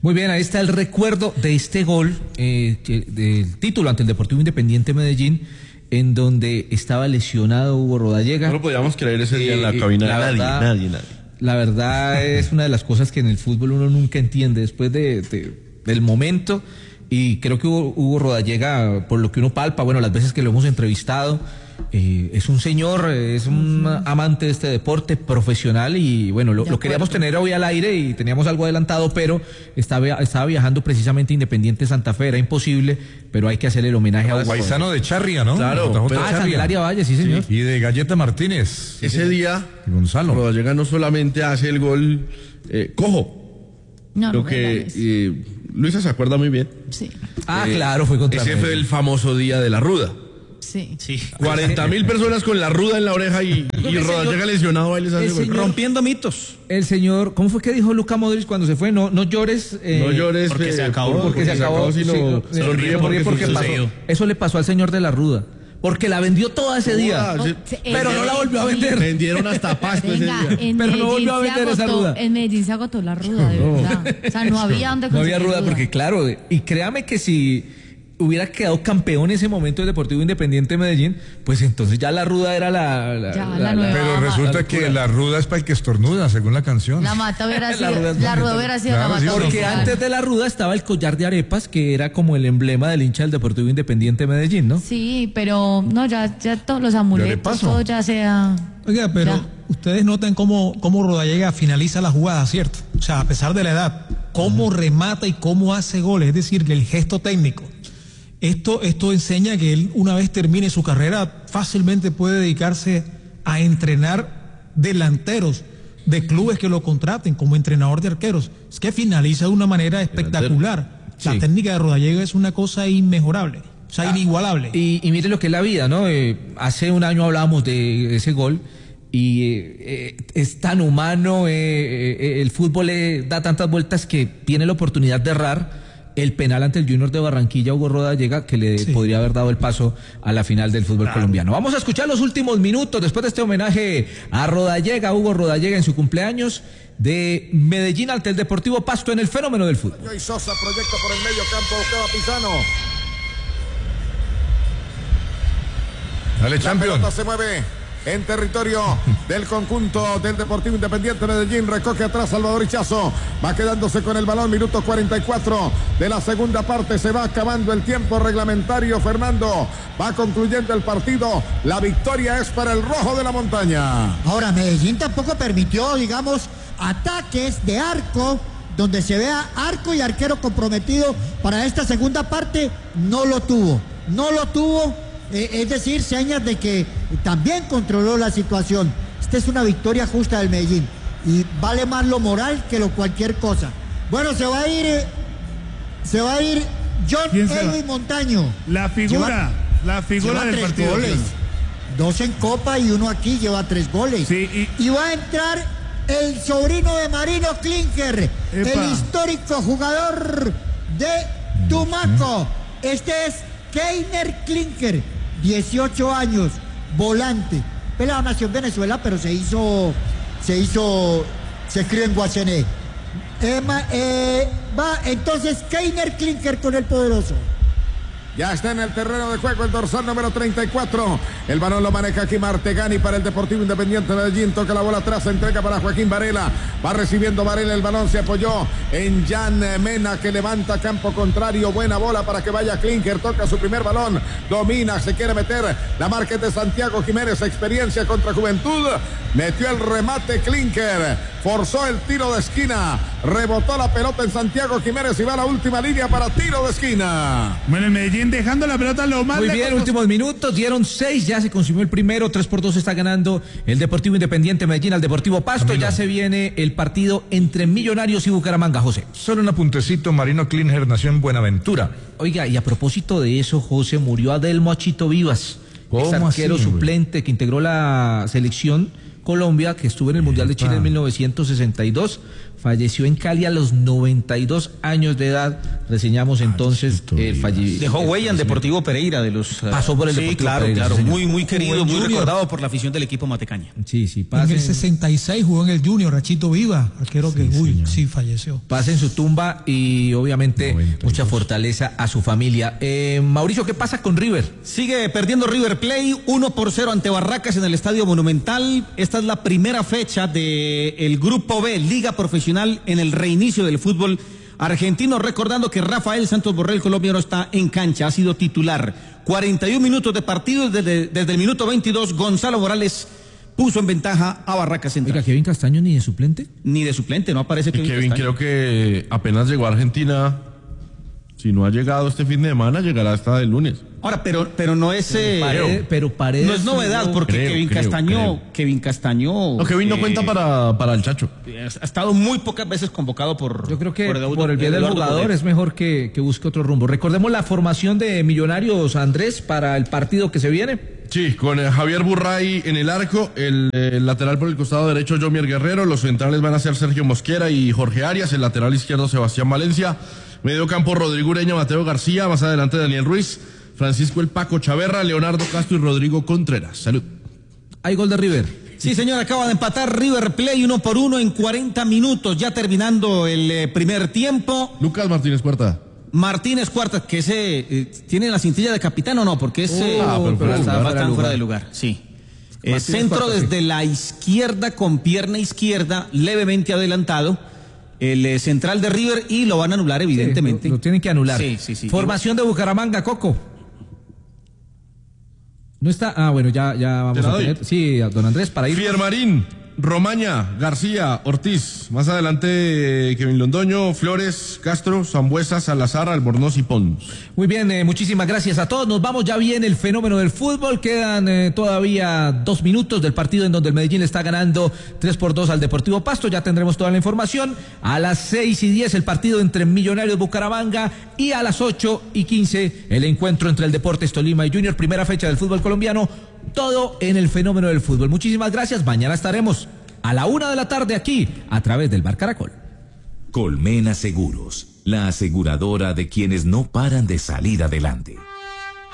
Muy bien, ahí está el recuerdo de este gol, del título ante el Deportivo Independiente Medellín, en donde estaba lesionado Hugo Rodallega. No lo podíamos creer ese día en la cabina. Nadie. La verdad es una de las cosas que en el fútbol uno nunca entiende después del momento. Y creo que Hugo Rodallega, por lo que uno palpa, bueno, las veces que lo hemos entrevistado, es un señor, es un amante de este deporte profesional y bueno, lo queríamos tener hoy al aire y teníamos algo adelantado, pero estaba viajando precisamente a Independiente Santa Fe, era imposible, pero hay que hacerle el homenaje a Hugo. Paisano de Charria, ¿no? Claro. Candelaria Valle, sí señor. Sí. Y de Galleta Martínez. Ese día, Gonzalo Rodallega no solamente hace el gol cojo, lo que Luisa se acuerda muy bien. Sí. Claro, fue contra ese fue el famoso día de la ruda. Sí. 40.000 personas con la ruda en la oreja y Rodallega lesionado ahí les hace gol. Rompiendo mitos. El señor, ¿cómo fue que dijo Luka Modric cuando se fue? No llores. No llores porque se acabó. Porque se acabó. Sino sonríe porque pasó. Eso le pasó al señor de la ruda. Porque la vendió toda ese día. Pero no la volvió a vender. Vendieron hasta pasto ese día. Pero no volvió a vender esa ruda. En Medellín se agotó la ruda, de verdad. O sea, no había donde conseguir. No había ruda, porque claro, y créame que si hubiera quedado campeón en ese momento el Deportivo Independiente de Medellín, pues entonces ya la ruda era la nueva. Pero resulta que la ruda es para el que estornuda, según la canción. La mata hubiera sido, la ruda hubiera sido la mata. Porque antes de la ruda estaba el collar de arepas, que era como el emblema del hincha del Deportivo Independiente de Medellín, ¿no? Sí, pero no, ya todos los amuletos, todo ya sea. Oiga, pero ustedes notan cómo Rodallega finaliza la jugada, ¿cierto? O sea, a pesar de la edad, cómo remata y cómo hace goles, es decir, el gesto técnico. Esto enseña que él, una vez termine su carrera, fácilmente puede dedicarse a entrenar delanteros de clubes que lo contraten como entrenador de arqueros. Es que finaliza de una manera espectacular. Sí. La técnica de Rodallega es una cosa inmejorable, o sea, inigualable. Y mire lo que es la vida, ¿no? Hace un año hablábamos de ese gol y es tan humano, el fútbol da tantas vueltas que tiene la oportunidad de errar. El penal ante el Junior de Barranquilla, Hugo Rodallega, que le podría haber dado el paso a la final del fútbol colombiano. Vamos a escuchar los últimos minutos después de este homenaje a Rodallega, Hugo Rodallega en su cumpleaños de Medellín ante el Deportivo Pasto en el fenómeno del fútbol. Y Sosa proyecta por el medio campo, buscaba Pizano. Dale, champion. La pelota se mueve en territorio del conjunto del Deportivo Independiente Medellín. Recoge atrás Salvador Ichazo. Va quedándose con el balón. Minuto 44 de la segunda parte. Se va acabando el tiempo reglamentario. Fernando va concluyendo el partido. La victoria es para el Rojo de la Montaña. Ahora, Medellín tampoco permitió, digamos, ataques de arco donde se vea arco y arquero comprometido. Para esta segunda parte no lo tuvo. Es decir, señas de que también controló la situación. Esta es una victoria justa del Medellín y vale más lo moral que lo cualquier cosa. Bueno, se va a ir John Edwin Montaño. La figura del partido. Goles, 2 en Copa y 1 aquí, lleva 3 goles. Sí, y va a entrar el sobrino de Marino Klinker, el histórico jugador de Tumaco. Este es Keiner Klinker, 18 años, volante. Pelado nació en Venezuela, pero se crió en Guacené. Va entonces Keiner Klinker con el poderoso. Ya está en el terreno de juego el dorsal número 34. El balón lo maneja aquí Martegani para el Deportivo Independiente de Medellín. Toca la bola atrás, entrega para Joaquín Varela. Va recibiendo Varela el balón, se apoyó en Jan Mena que levanta campo contrario. Buena bola para que vaya Klinker. Toca su primer balón, domina, se quiere meter. La marca es de Santiago Jiménez, experiencia contra juventud. Metió el remate Klinker. Forzó el tiro de esquina. Rebotó la pelota en Santiago Jiménez y va a la última línea para tiro de esquina. Bueno, el Medellín dejando la pelota lo más. Muy bien, últimos minutos, dieron 6, ya se consumió el primero, 3-2 está ganando el Deportivo Independiente Medellín al Deportivo Pasto. Ya se viene el partido entre Millonarios y Bucaramanga, José. Solo un apuntecito, Marino Klinker nació en Buenaventura. Oiga, y a propósito de eso, José, murió Adelmo Achito Vivas, ex arquero suplente que integró la selección Colombia, que estuvo en el Mundial de Chile en 1962, falleció en Cali a los 92 años de edad. Reseñamos entonces el fallecimiento. Dejó huella en Deportivo Pereira de los... Pasó por el Deportivo Pereira. Claro, muy querido, muy recordado por la afición del equipo Matecaña. Sí, En el 66 jugó en el Junior, Rachito Viva, arquero que falleció. Pasa en su tumba y obviamente 92. Mucha fortaleza a su familia. Mauricio, ¿qué pasa con River? Sigue perdiendo River Plate 1-0 ante Barracas en el Estadio Monumental. Esta es la primera fecha del Grupo B, Liga Profesional, en el reinicio del fútbol argentino, recordando que Rafael Santos Borrell, colombiano, está en cancha, ha sido titular. 41 minutos de partido, desde el minuto 22, Gonzalo Morales puso en ventaja a Barracas Central. Oiga, ¿Kevin Castaño ni de suplente? Ni de suplente, no aparece Kevin Castaño. Creo que apenas llegó a Argentina. Si no ha llegado este fin de semana, llegará hasta el lunes. Ahora, pero no es... Paredes no es novedad, porque Kevin Castaño... No, Kevin no cuenta para el Chacho. Ha estado muy pocas veces convocado por... Yo creo que por el bien del jugador es mejor que busque otro rumbo. Recordemos la formación de Millonarios, Andrés, para el partido que se viene. Sí, con Javier Burray en el arco, el lateral por el costado derecho, Jomier Guerrero, los centrales van a ser Sergio Mosquera y Jorge Arias, el lateral izquierdo, Sebastián Valencia, medio campo, Rodrigo Ureña, Mateo García, más adelante Daniel Ruiz, Francisco El Paco Chaverra, Leonardo Castro y Rodrigo Contreras. Salud. Hay gol de River. Sí, señor, acaba de empatar River Plate 1-1 en 40 minutos, ya terminando el primer tiempo. Lucas Martínez Cuarta. Martínez Cuarta, que tiene la cintilla de capitán o no, porque pero fuera de lugar. Sí. Centro Cuarta, desde la izquierda con pierna izquierda, levemente adelantado. El central de River, y lo van a anular, evidentemente. Sí, lo tienen que anular. Sí. Formación de Bucaramanga, Coco. No está. Bueno, ya vamos a tener. Sí, don Andrés, para ir. Fiermarín, Romaña, García, Ortiz. Más adelante, Kevin Londoño, Flores, Castro, Sambuesa, Salazar, Albornoz y Pons. Muy bien, muchísimas gracias a todos. Nos vamos ya bien el fenómeno del fútbol. Quedan todavía 2 minutos del partido en donde el Medellín está ganando 3-2 al Deportivo Pasto. Ya tendremos toda la información. A las 6:10 el partido entre Millonarios Bucaramanga, y a las 8:15 el encuentro entre el Deportes Tolima y Junior. Primera fecha del fútbol colombiano. Todo en el fenómeno del fútbol. Muchísimas gracias. Mañana estaremos a la 1:00 p.m. aquí, a través del Bar Caracol. Colmena Seguros, la aseguradora de quienes no paran de salir adelante.